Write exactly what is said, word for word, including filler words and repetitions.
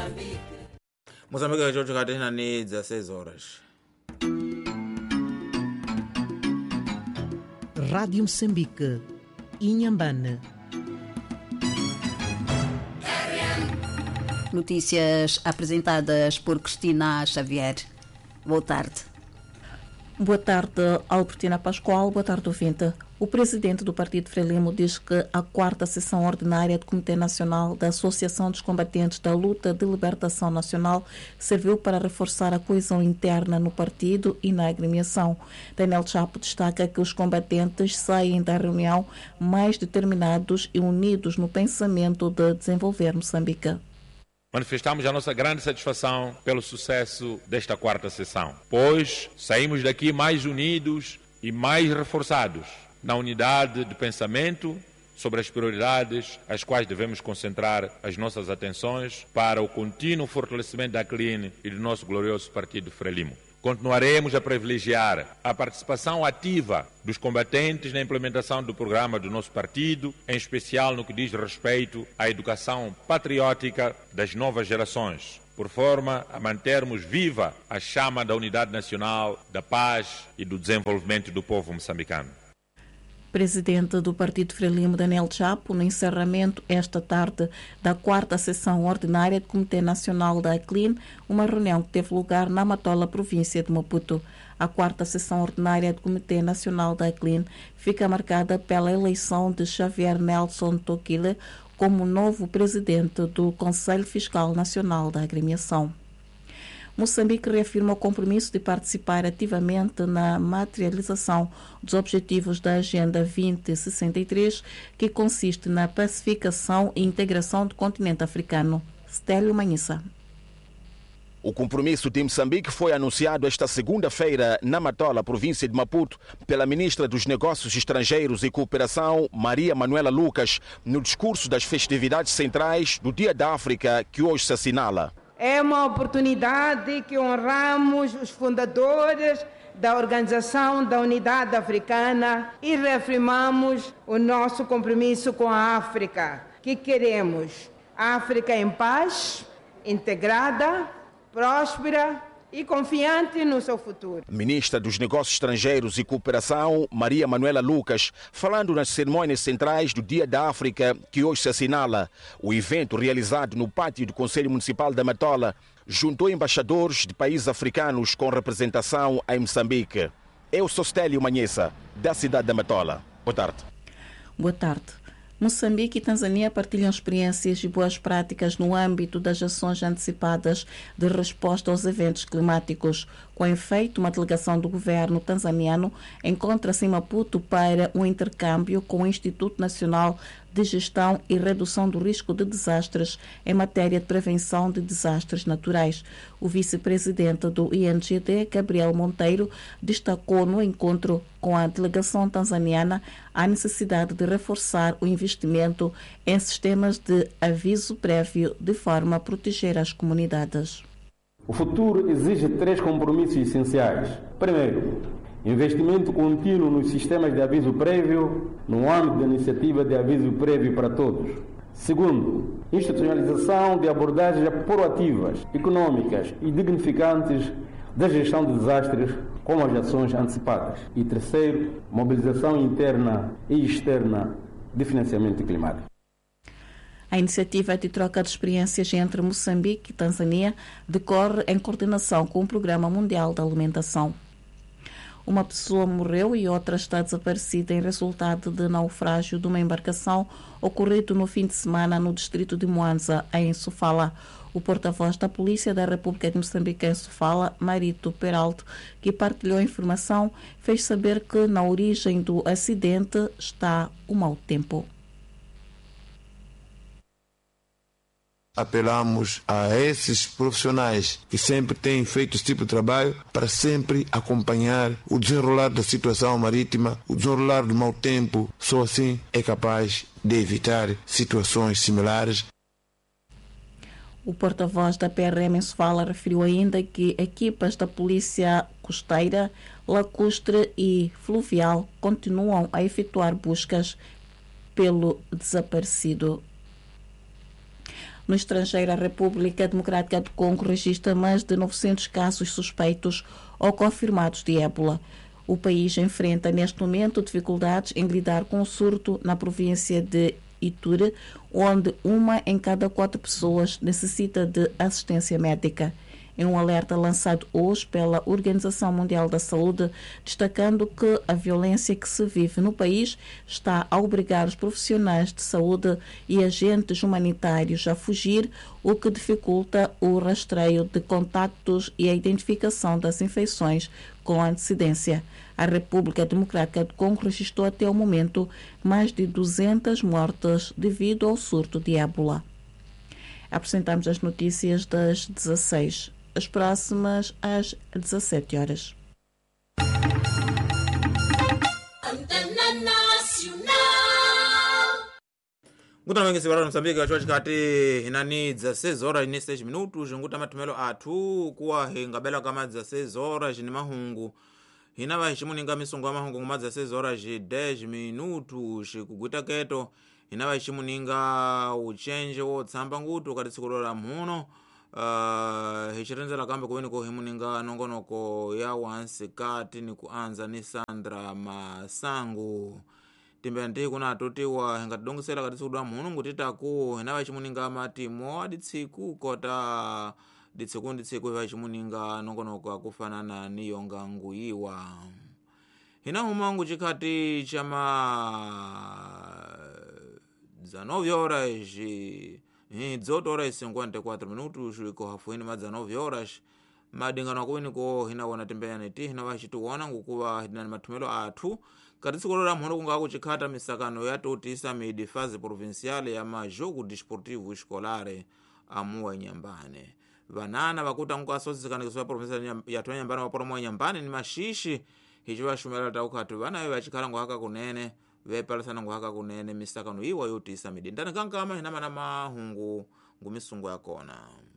Moçambique George Catena ni dezesseis horas. Rádio Moçambique, Inhambane. Notícias apresentadas por Cristina Xavier. Boa tarde. Boa tarde, Albertina Pascoal. Boa tarde, ouvinte. O presidente do Partido Frelimo diz que a quarta sessão ordinária do Comitê Nacional da Associação dos Combatentes da Luta de Libertação Nacional serviu para reforçar a coesão interna no partido e na agremiação. Daniel Chapo destaca que os combatentes saem da reunião mais determinados e unidos no pensamento de desenvolver Moçambique. Manifestamos a nossa grande satisfação pelo sucesso desta quarta sessão, pois saímos daqui mais unidos e mais reforçados na unidade de pensamento sobre as prioridades às quais devemos concentrar as nossas atenções para o contínuo fortalecimento da C L I N e do nosso glorioso Partido Frelimo. Continuaremos a privilegiar a participação ativa dos combatentes na implementação do programa do nosso partido, em especial no que diz respeito à educação patriótica das novas gerações, por forma a mantermos viva a chama da unidade nacional, da paz e do desenvolvimento do povo moçambicano. Presidente do Partido Frelimo, Daniel Chapo, no encerramento esta tarde da quarta sessão ordinária do Comitê Nacional da C L I N, uma reunião que teve lugar na Matola, província de Maputo. A quarta sessão ordinária do Comitê Nacional da C L I N fica marcada pela eleição de Xavier Nelson Toquile como novo presidente do Conselho Fiscal Nacional da Agremiação. Moçambique reafirma o compromisso de participar ativamente na materialização dos objetivos da Agenda vinte sessenta e três, que consiste na pacificação e integração do continente africano. Stélio Manhissa. O compromisso de Moçambique foi anunciado esta segunda-feira na Matola, província de Maputo, pela ministra dos Negócios Estrangeiros e Cooperação, Maria Manuela Lucas, no discurso das festividades centrais do Dia da África, que hoje se assinala. É uma oportunidade que honramos os fundadores da Organização da Unidade Africana e reafirmamos o nosso compromisso com a África, que queremos África em paz, integrada, próspera e confiante no seu futuro. Ministra dos Negócios Estrangeiros e Cooperação, Maria Manuela Lucas, falando nas cerimônias centrais do Dia da África, que hoje se assinala. O evento, realizado no pátio do Conselho Municipal da Matola, juntou embaixadores de países africanos com representação em Moçambique. Eu sou Stélio Manhissa, da cidade da Matola. Boa tarde. Boa tarde. Moçambique e Tanzânia partilham experiências e boas práticas no âmbito das ações antecipadas de resposta aos eventos climáticos. Com efeito, uma delegação do governo tanzaniano encontra-se em Maputo para um intercâmbio com o Instituto Nacional de Gestão e Redução do Risco de Desastres em matéria de prevenção de desastres naturais. O vice-presidente do I N G D, Gabriel Monteiro, destacou no encontro com a delegação tanzaniana a necessidade de reforçar o investimento em sistemas de aviso prévio de forma a proteger as comunidades. O futuro exige três compromissos essenciais. Primeiro, investimento contínuo nos sistemas de aviso prévio no âmbito da iniciativa de aviso prévio para todos. Segundo, institucionalização de abordagens proativas, econômicas e dignificantes da gestão de desastres, como as ações antecipadas. E terceiro, mobilização interna e externa de financiamento climático. A iniciativa de troca de experiências entre Moçambique e Tanzânia decorre em coordenação com o Programa Mundial da Alimentação. Uma pessoa morreu e outra está desaparecida em resultado de naufrágio de uma embarcação ocorrido no fim de semana no distrito de Mwanza, em Sofala. O porta-voz da Polícia da República de Moçambique em Sofala, Marito Peralto, que partilhou a informação, fez saber que na origem do acidente está o mau tempo. Apelamos a esses profissionais que sempre têm feito esse tipo de trabalho para sempre acompanhar o desenrolar da situação marítima, o desenrolar do mau tempo. Só assim é capaz de evitar situações similares. O porta-voz da P R M em Sofala referiu ainda que equipas da Polícia Costeira, Lacustre e Fluvial continuam a efetuar buscas pelo desaparecido. No estrangeiro, a República Democrática do Congo registra mais de novecentos casos suspeitos ou confirmados de ébola. O país enfrenta neste momento dificuldades em lidar com o surto na província de Ituri, onde uma em cada quatro pessoas necessita de assistência médica. Em um alerta lançado hoje pela Organização Mundial da Saúde, destacando que a violência que se vive no país está a obrigar os profissionais de saúde e agentes humanitários a fugir, o que dificulta o rastreio de contactos e a identificação das infecções com antecedência. A República Democrática do Congo registrou até o momento mais de duzentas mortes devido ao surto de ébola. Apresentamos as notícias das dezasseis. As próximas às dezassete horas. Antena Nacional. Ngutamenge sibara Msambiki wachochi kati inani dezasseis horas ni seis minutos nguta matumelo athu kuwa hingabela kama dezasseis horas ni mahungu hinava hichimuninga misungu ya mahungu kuma dezasseis horas dez minutos kuguta keto hinava hichimuninga uchenje wotsamba ngutu kati tsikulora mhuno Uh, hichirenzela kambe kuweni ko himuninga nongonoko ya wansi kati ni kuanza ni Sandra Masangu timbe ndi kuna atotiwa hingatidongesera kati sikudwa munu ngutitaku hinawa chimuninga matimo aditsiku kota ditsiku nditsiku hiva chimuninga nongonoko akufanana ni yonga nguiwa hina humangu chikati chama dezenove horas dezoito horas e cinquenta e quatro minutos iko hafuini madza nove horas madingano akuwini ko hinaona tembeyani ti hinawa chituona ngukuwa hinani matumelo athu kati tsikolora mhono kunga kuchikhata misakano ya totisa midi fase provinciale ya majogo desportivo escolare amuwa Nyambane vanana vakuta ngu asosisikanikiswa ya provinciale ya tuwa Nyambane waporomo Nyambane ni mashishi hichiwa shumela taukatu vana we vachikhala nguhaka kunene vepalisana nguhaka kunene misakano iwa yotisa midi ndani kankama hinama na mahungu ngumisungu yakona.